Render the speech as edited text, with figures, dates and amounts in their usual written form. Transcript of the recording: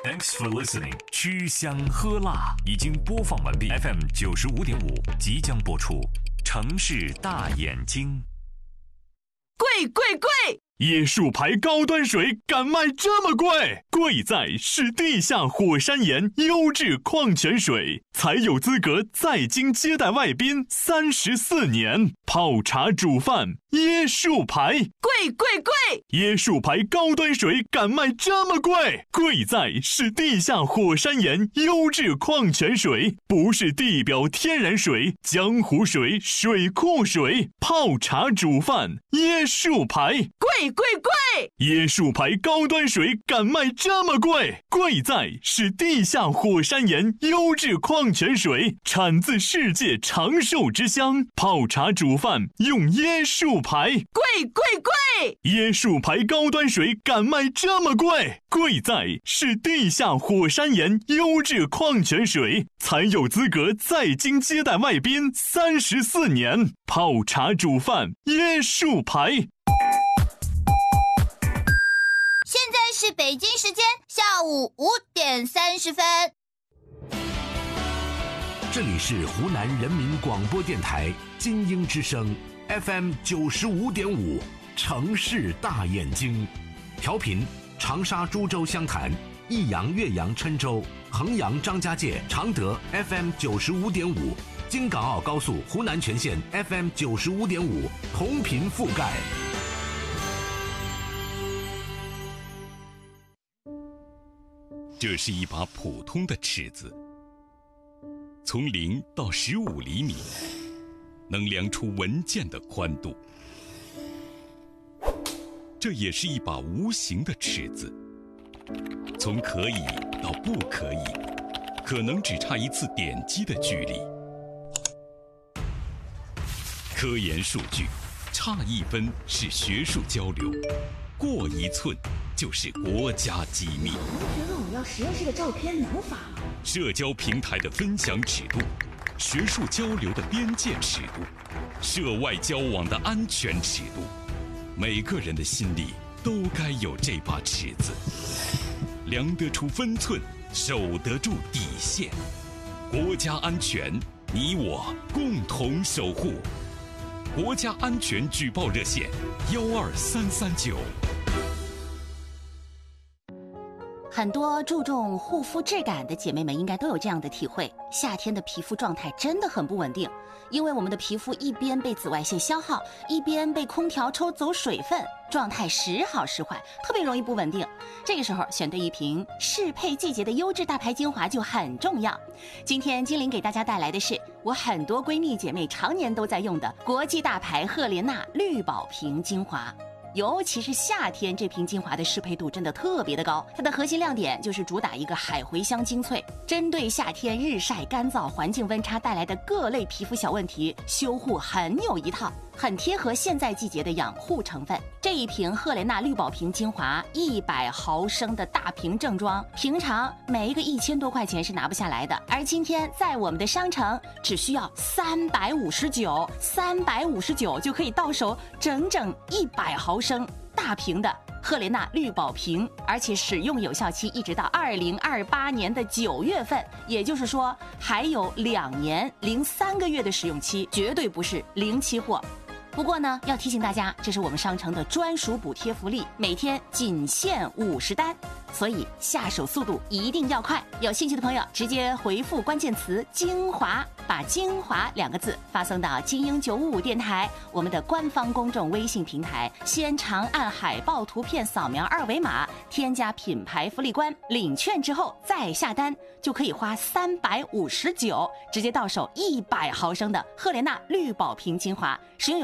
Thanks for listening。吃香喝辣已经播放完毕 ，FM 95.5即将播出。城市大眼睛， 贵贵贵！ 椰树牌高端水敢卖这么贵？贵在是地下火山岩优质矿泉水，才有资格在京接待外宾34年。泡茶煮饭，椰树牌， 贵贵贵！ 椰树牌高端水敢卖这么贵？贵在是地下火山岩优质矿泉水，不是地表天然水、江湖水、水库水。泡茶煮饭，椰树牌， 贵贵贵！ 椰树牌高端水敢卖这么贵？贵在是地下火山岩优质矿泉水，产自世界长寿之乡。泡茶煮饭用椰树牌， 贵贵贵！ 椰树牌高端水敢卖这么贵？贵在是地下火山岩优质矿泉水，才有资格在京接待外宾34年。泡茶煮饭，椰树牌。 现在是北京时间下午5点30分。 这里是湖南人民广播电台精英之声 FM 95.5，城市大眼睛，调频长沙、株洲、湘潭、益阳、岳阳、郴州、衡阳、张家界、常德 FM 95.5，京港澳高速湖南全线 FM 95.5，同频覆盖。 这是一把普通的尺子，从0到15厘米，能量出文件的宽度。这也是一把无形的尺子，从可以到不可以，可能只差一次点击的距离。科研数据，差1分是学术交流，过1寸就是国家机密。 你觉得我们要实验室的照片能发吗？ 社交平台的分享尺度，学术交流的边界尺度，涉外交往的安全尺度，每个人的心里都该有这把尺子，量得出分寸，守得住底线。国家安全，你我共同守护。国家安全举报热线12339。 很多注重护肤质感的姐妹们应该都有这样的体会，夏天的皮肤状态真的很不稳定，因为我们的皮肤一边被紫外线消耗，一边被空调抽走水分，状态时好时坏，特别容易不稳定。这个时候选对一瓶适配季节的优质大牌精华就很重要。今天精灵给大家带来的是我很多闺蜜姐妹常年都在用的国际大牌赫莲娜绿宝瓶精华。尤其是夏天，这瓶精华的适配度真的特别的高。它的核心亮点就是主打一个海茴香精粹，针对夏天日晒、干燥、环境温差带来的各类皮肤小问题，修护很有一套，很贴合现在季节的养护成分。这一瓶赫莲娜绿宝瓶精华100毫升的大瓶正装，平常每一个1000多块钱是拿不下来的，而今天在我们的商城只需要359就可以到手整整100毫升大瓶的赫莲娜绿宝瓶，而且使用有效期一直到2028年的9月份，也就是说还有2年零3个月的使用期，绝对不是零期货。不过呢，要提醒大家，这是我们商城的专属补贴福利，每天仅限50单，所以下手速度一定要快。有兴趣的朋友直接回复关键词精华，把精华2个字发送到精英955电台我们的官方公众微信平台，先长按海报图片扫描2维码，添加品牌福利官，领券之后再下单，就可以花359直接到手100毫升的赫莲娜绿宝瓶精华，使用